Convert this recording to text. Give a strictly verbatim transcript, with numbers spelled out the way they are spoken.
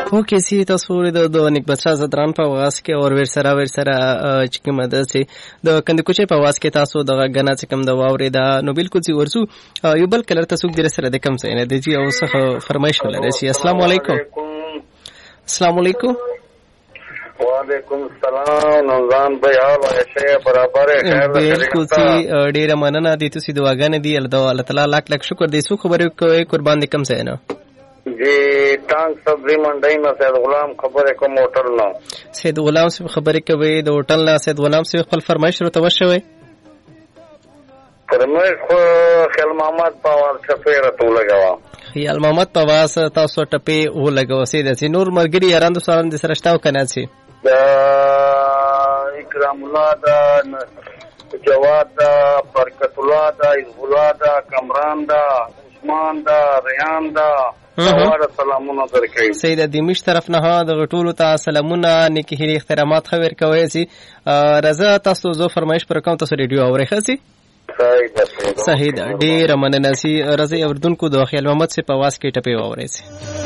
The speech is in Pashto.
اوکې سي تاسو ورته د نیک بچا زدران په واس کې اور ور سره ور سره چې کومه ده سي د کندکوچې په واس کې تاسو د غنا چې کوم د واورې دا نو بالکل سي ورسو یو بل کلر تاسو د سره د کم څه نه دي او څه فرمایش ولرئ سي السلام علیکم السلام علیکم وعلیکم السلام نوزان بھائی حال ہے برابر ہے بالکل سی ډیره مننه دي تاسو دعاګانې دي الله تعالی لاک لاک شکر دي سو خبرې کوي قربان دي کم څه نه جی ټانک سبزی منډی نه سید غلام خبره کوم هوټل نه سید غلام سے خبرې کوي د هوټل نه سید غلام سے خپل فرمایش ورته وشوي فرمایش خو خیال محمد پاوال چفیره تو لګاوه خیال محمد پاواس تاسو ټپې و لګاو سید سي نور مرګري یاران سره د سره شتاو کنه سي دا اکرام الله دا جواد دا برکت الله دا الله دا کمران دا عثمان دا ریان دا واره سلامونه درکې سید دمیش طرف نه د غټولو ته سلامونه نیکی هری احترامات خبر کوي سي رضا تاسو زو فرمایش پر کوم تاسو ریډیو اورئ خسي صحیح ډیر مننه سي رضا اردن کو د خیال محمد سے پواز کې ټپه اورئ سي